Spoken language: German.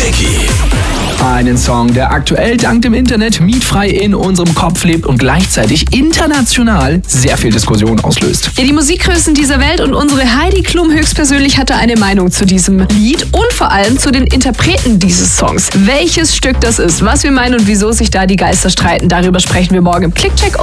Quickie. Einen Song, der aktuell dank dem Internet mietfrei in unserem Kopf lebt und gleichzeitig international sehr viel Diskussion auslöst. Ja, die Musikgrößen dieser Welt und unsere Heidi Klum höchstpersönlich hatte eine Meinung zu diesem Lied und vor allem zu den Interpreten dieses Songs. Welches Stück das ist, was wir meinen und wieso sich da die Geister streiten, darüber sprechen wir morgen im Klickcheck